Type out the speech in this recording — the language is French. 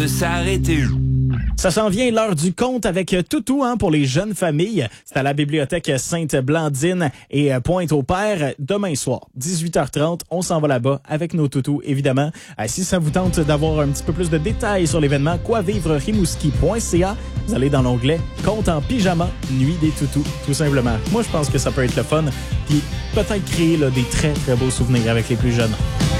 de s'arrêter. Ça s'en vient l'heure du conte avec Toutou pour les jeunes familles. C'est à la bibliothèque Sainte-Blandine et Pointe-au-Père demain soir, 18h30. On s'en va là-bas avec nos toutous, évidemment. Si ça vous tente d'avoir un petit peu plus de détails sur l'événement, quoivivre-rimouski.ca, vous allez dans l'onglet Conte en pyjama, nuit des toutous, tout simplement. Moi, je pense que ça peut être le fun. Puis peut-être créer des très, très beaux souvenirs avec les plus jeunes.